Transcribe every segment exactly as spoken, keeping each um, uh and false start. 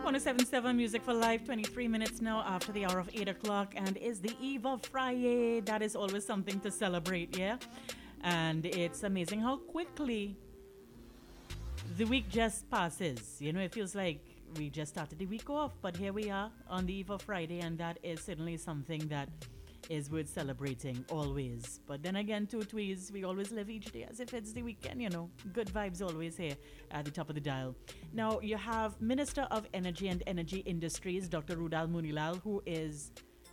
one oh seven point seven Music for Life, twenty-three minutes now after the hour of eight o'clock, and is the eve of Friday. That is always something to celebrate, yeah? And it's amazing how quickly the week just passes. You know, it feels like we just started the week off, but here we are on the eve of Friday, and that is certainly something that is worth celebrating always. But then again, two tweez, we always live each day as if it's the weekend, you know. Good vibes always here at the top of the dial. Now, you have Minister of Energy and Energy Industries, Doctor Rudal Munilal, who is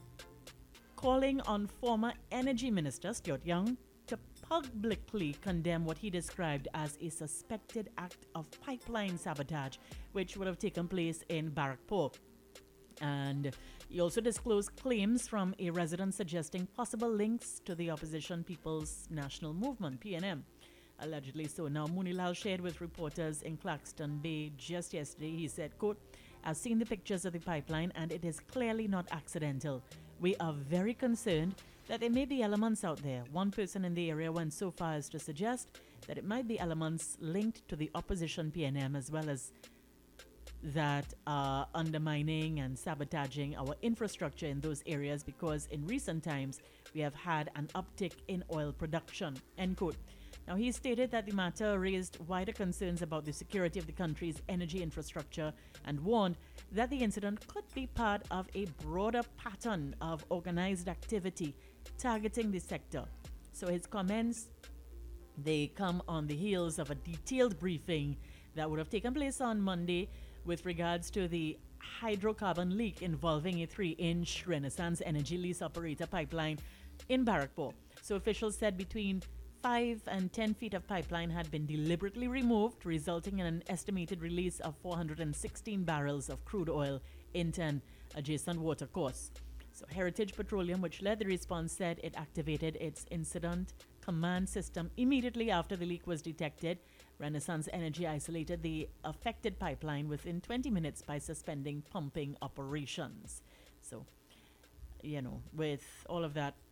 calling on former Energy Minister Stuart Young to publicly condemn what he described as a suspected act of pipeline sabotage, which would have taken place in Barrackpore. And he also disclosed claims from a resident suggesting possible links to the Opposition People's National Movement, P N M. Allegedly so. Now, Munilal shared with reporters in Claxton Bay just yesterday. He said, quote, "I've seen the pictures of the pipeline and it is clearly not accidental. We are very concerned that there may be elements out there." One person in the area went so far as to suggest that it might be elements linked to the opposition P N M, as well as that are undermining and sabotaging our infrastructure in those areas, because in recent times we have had an uptick in oil production, end quote. Now, he stated that the matter raised wider concerns about the security of the country's energy infrastructure and warned that the incident could be part of a broader pattern of organized activity targeting the sector. So his comments, they come on the heels of a detailed briefing that would have taken place on Monday with regards to the hydrocarbon leak involving a three-inch Renaissance Energy lease operator pipeline in Barrackpore. So officials said between five and ten feet of pipeline had been deliberately removed, resulting in an estimated release of four hundred sixteen barrels of crude oil into an adjacent watercourse. So Heritage Petroleum, which led the response, said it activated its incident command system immediately after the leak was detected. Renaissance Energy isolated the affected pipeline within twenty minutes by suspending pumping operations. So, you know, with all of that,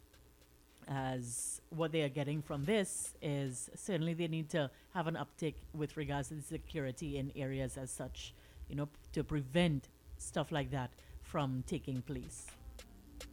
as what they are getting from this is certainly they need to have an uptick with regards to the security in areas as such, you know, to prevent stuff like that from taking place.